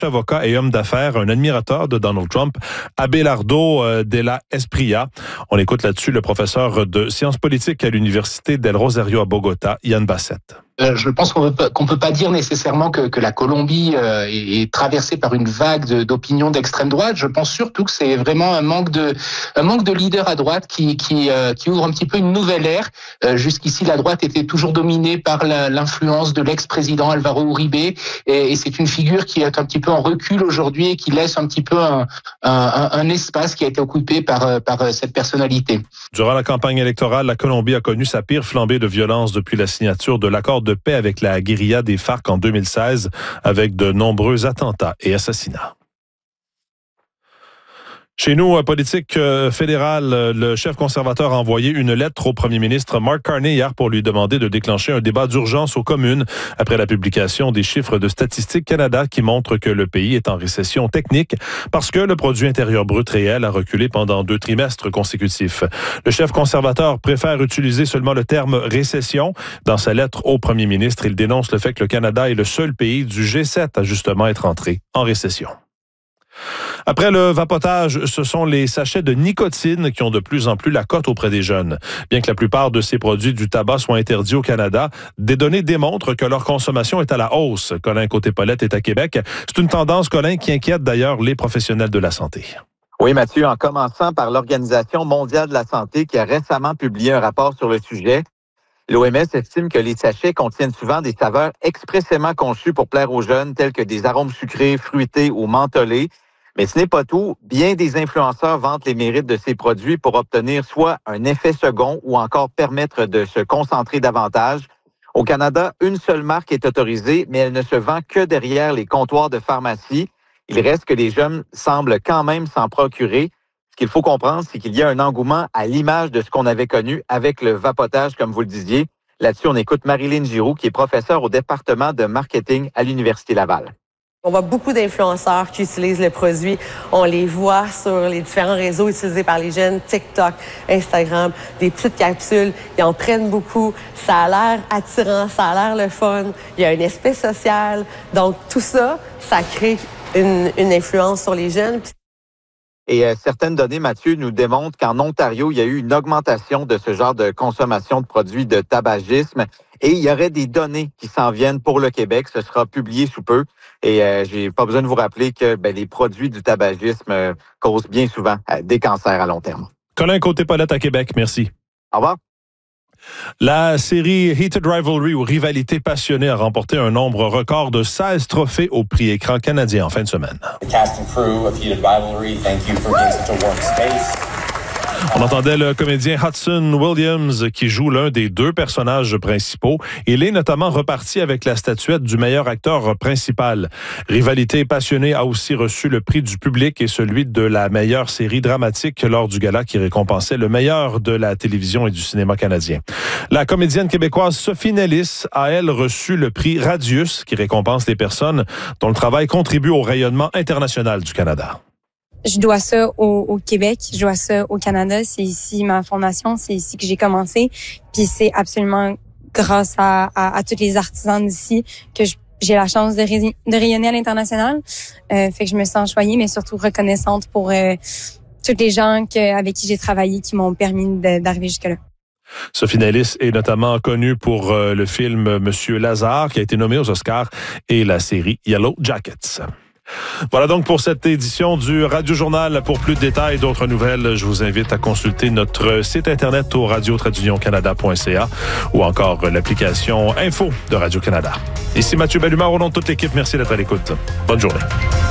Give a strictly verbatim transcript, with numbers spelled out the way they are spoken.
avocat et homme d'affaires, un admirateur de Donald Trump, Abelardo euh, de la Espriella. On écoute là-dessus le professeur de sciences politiques à l'Université del Rosario à Bogota, Ian Bassett. Euh, je pense qu'on peut, qu'on peut pas dire nécessairement que, que la Colombie euh, est, est traversée par une vague de, d'opinion d'extrême droite. Je pense surtout que c'est vraiment un manque de, un manque de leader à droite qui, qui, euh, qui ouvre un petit peu une nouvelle ère. Euh, jusqu'ici, la droite était toujours dominée par la, l'influence de l'ex-président Alvaro Uribe, et, et c'est une figure qui est un petit peu en recul aujourd'hui et qui laisse un petit peu un, un, un espace qui a été occupé par, par cette personnalité. Durant la campagne électorale, la Colombie a connu sa pire flambée de violence depuis la signature de l'accord de paix avec la guérilla des FARC en deux mille seize, avec de nombreux attentats et assassinats. Chez nous, politique fédérale, le chef conservateur a envoyé une lettre au premier ministre Mark Carney hier pour lui demander de déclencher un débat d'urgence aux communes après la publication des chiffres de Statistique Canada qui montrent que le pays est en récession technique parce que le produit intérieur brut réel a reculé pendant deux trimestres consécutifs. Le chef conservateur préfère utiliser seulement le terme récession. Dans sa lettre au premier ministre, il dénonce le fait que le Canada est le seul pays du G sept à justement être entré en récession. Après le vapotage, ce sont les sachets de nicotine qui ont de plus en plus la cote auprès des jeunes. Bien que la plupart de ces produits du tabac soient interdits au Canada, des données démontrent que leur consommation est à la hausse. Colin Côté-Paulette est à Québec. C'est une tendance, Colin, qui inquiète d'ailleurs les professionnels de la santé. Oui, Mathieu, en commençant par l'Organisation mondiale de la santé qui a récemment publié un rapport sur le sujet. L'O M S estime que les sachets contiennent souvent des saveurs expressément conçues pour plaire aux jeunes, telles que des arômes sucrés, fruités ou mentholés. Mais ce n'est pas tout. Bien des influenceurs vantent les mérites de ces produits pour obtenir soit un effet second ou encore permettre de se concentrer davantage. Au Canada, une seule marque est autorisée, mais elle ne se vend que derrière les comptoirs de pharmacie. Il reste que les jeunes semblent quand même s'en procurer. Ce qu'il faut comprendre, c'est qu'il y a un engouement à l'image de ce qu'on avait connu avec le vapotage, comme vous le disiez. Là-dessus, on écoute Marilyn Giroux, qui est professeure au département de marketing à l'Université Laval. On voit beaucoup d'influenceurs qui utilisent le produit. On les voit sur les différents réseaux utilisés par les jeunes, TikTok, Instagram, des petites capsules. Ils en prennent beaucoup. Ça a l'air attirant, ça a l'air le fun. Il y a un aspect social. Donc, tout ça, ça crée une, une influence sur les jeunes. Et euh, certaines données, Mathieu, nous démontrent qu'en Ontario, il y a eu une augmentation de ce genre de consommation de produits de tabagisme. Et il y aurait des données qui s'en viennent pour le Québec. Ce sera publié sous peu. Et euh, j'ai pas besoin de vous rappeler que ben, les produits du tabagisme euh, causent bien souvent euh, des cancers à long terme. Colin Côté-Paulette à Québec, merci. Au revoir. La série Heated Rivalry ou Rivalité passionnée a remporté un nombre record de seize trophées au prix écran canadien en fin de semaine. The cast and crew of Heated Rivalry, thank you for giving such a warm space. On entendait le comédien Hudson Williams qui joue l'un des deux personnages principaux. Il est notamment reparti avec la statuette du meilleur acteur principal. Rivalité passionnée a aussi reçu le prix du public et celui de la meilleure série dramatique lors du gala qui récompensait le meilleur de la télévision et du cinéma canadien. La comédienne québécoise Sophie Nellis a, elle, reçu le prix Radius qui récompense les personnes dont le travail contribue au rayonnement international du Canada. Je dois ça au, au Québec, je dois ça au Canada. C'est ici ma formation, c'est ici que j'ai commencé. Puis c'est absolument grâce à, à, à tous les artisans d'ici que je, j'ai la chance de, ré, de rayonner à l'international. Euh, fait que je me sens choyée, mais surtout reconnaissante pour euh, tous les gens que, avec qui j'ai travaillé qui m'ont permis de, d'arriver jusque-là. Sophie Nellis est notamment connue pour euh, le film Monsieur Lazare qui a été nommé aux Oscars et la série Yellow Jackets. Voilà donc pour cette édition du Radio Journal. Pour plus de détails et d'autres nouvelles, je vous invite à consulter notre site internet au radio trait d'union canada point c a ou encore l'application Info de Radio-Canada. Ici Mathieu Bellumeur, au nom de toute l'équipe, merci d'être à l'écoute. Bonne journée.